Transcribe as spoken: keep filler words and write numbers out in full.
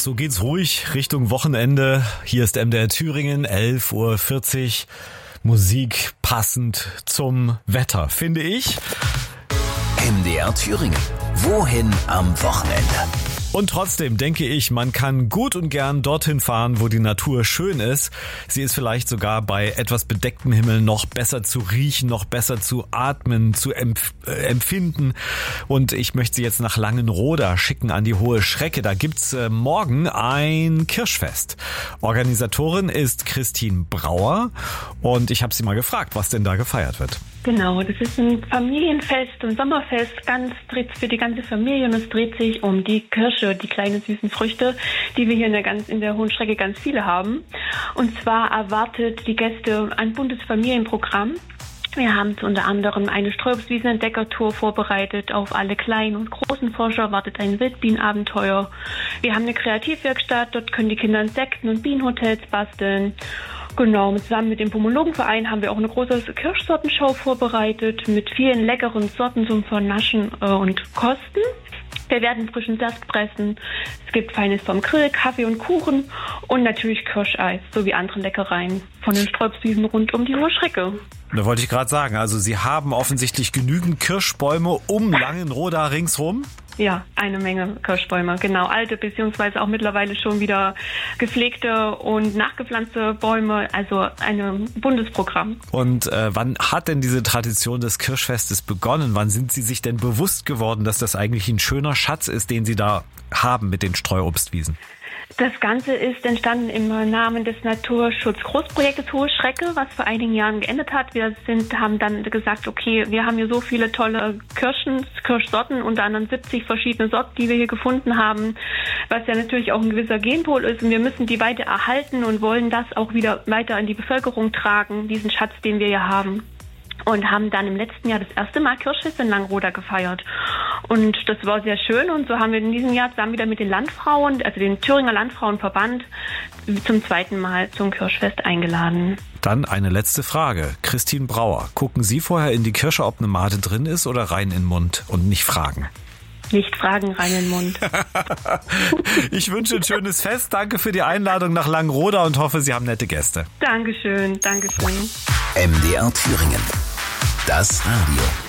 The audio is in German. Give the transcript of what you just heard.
so geht's ruhig Richtung Wochenende. Hier ist M D R Thüringen, elf Uhr vierzig. Musik passend zum Wetter, finde ich. M D R Thüringen. Wohin am Wochenende? Und trotzdem denke ich, man kann gut und gern dorthin fahren, wo die Natur schön ist. Sie ist vielleicht sogar bei etwas bedecktem Himmel noch besser zu riechen, noch besser zu atmen, zu empf- äh, empfinden. Und ich möchte Sie jetzt nach Langenroda schicken an die Hohe Schrecke. Da gibt's äh, morgen ein Kirschfest. Organisatorin ist Christine Brauer und ich habe sie mal gefragt, was denn da gefeiert wird. Genau, das ist ein Familienfest, ein Sommerfest, ganz dreht für die ganze Familie und es dreht sich um die Kirsche, die kleinen süßen Früchte, die wir hier in der, ganz, in der Hohen Schrecke ganz viele haben. Und zwar erwartet die Gäste ein buntes Familienprogramm. Wir haben unter anderem eine Streuobstwiesen-Entdeckertour vorbereitet. Auf alle kleinen und großen Forscher wartet ein Wildbienenabenteuer. Wir haben eine Kreativwerkstatt, dort können die Kinder Insekten- und Bienenhotels basteln. Genau, zusammen mit dem Pomologenverein haben wir auch eine große Kirschsortenshow vorbereitet mit vielen leckeren Sorten zum Vernaschen äh, und Kosten. Wir werden frischen Saft pressen. Es gibt Feines vom Grill, Kaffee und Kuchen und natürlich Kirscheis sowie andere Leckereien von den Streuobstwiesen rund um die Hohe Schrecke. Da wollte ich gerade sagen, also Sie haben offensichtlich genügend Kirschbäume um Langenroda ringsrum. Ja, eine Menge Kirschbäume, genau. Alte beziehungsweise auch mittlerweile schon wieder gepflegte und nachgepflanzte Bäume, also ein buntes Programm. Und äh, wann hat denn diese Tradition des Kirschfestes begonnen? Wann sind Sie sich denn bewusst geworden, dass das eigentlich ein schöner Schatz ist, den Sie da haben mit den Streuobstwiesen? Das Ganze ist entstanden im Namen des Naturschutz-Großprojektes Hohe Schrecke, was vor einigen Jahren geendet hat. Wir sind, haben dann gesagt, okay, wir haben hier so viele tolle Kirschen, Kirschsorten, unter anderem siebzig verschiedene Sorten, die wir hier gefunden haben, was ja natürlich auch ein gewisser Genpool ist. Und wir müssen die weiter erhalten und wollen das auch wieder weiter in die Bevölkerung tragen, diesen Schatz, den wir hier haben. Und haben dann im letzten Jahr das erste Mal Kirschfest in Langenroda gefeiert. Und das war sehr schön und so haben wir in diesem Jahr zusammen wieder mit den Landfrauen, also den Thüringer Landfrauenverband, zum zweiten Mal zum Kirschfest eingeladen. Dann eine letzte Frage. Christine Brauer, gucken Sie vorher in die Kirsche, ob eine Made drin ist oder rein in den Mund und nicht fragen? Nicht fragen, rein in den Mund. Ich wünsche ein schönes Fest. Danke für die Einladung nach Langenroda und hoffe, Sie haben nette Gäste. Dankeschön, Dankeschön. M D R Thüringen. Das Radio.